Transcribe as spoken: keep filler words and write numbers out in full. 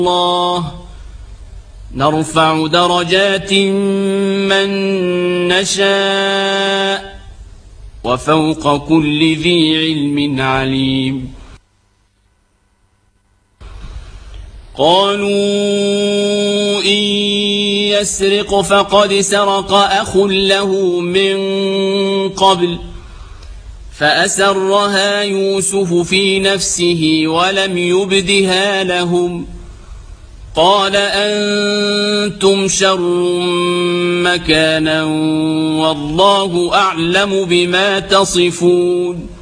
الله نرفع درجات من نشاء وفوق كل ذي علم عليم. قالوا إن يسرق فقد سرق أخ له من قبل فأسرها يوسف في نفسه ولم يبدها لهم قال أنتم شر مكانا والله أعلم بما تصفون.